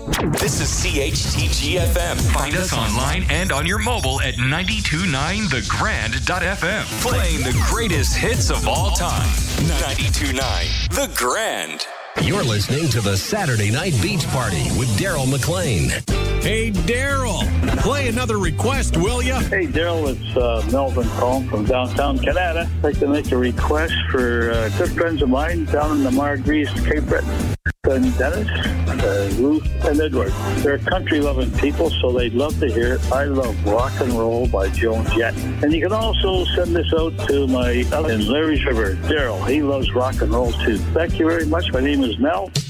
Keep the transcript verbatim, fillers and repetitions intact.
This is C H T G F M. Find us online and on your mobile at ninety-two point nine the grand dot f m. Playing the greatest hits of all time. ninety-two point nine The Grand. You're listening to the Saturday Night Beach Party with Daryl McLean. Hey, Daryl, play another request, will you? Hey, Daryl, it's uh, Melvin calling from downtown Canada. I'd like to make a request for uh, good friends of mine down in the Margrees, Cape Breton. And Dennis, uh, Ruth, and Edward. They're country-loving people, so they'd love to hear it. I Love Rock and Roll by Joan Jett. And you can also send this out to my in Larry's River, Daryl. He loves rock and roll, too. Thank you very much. My name is Mel.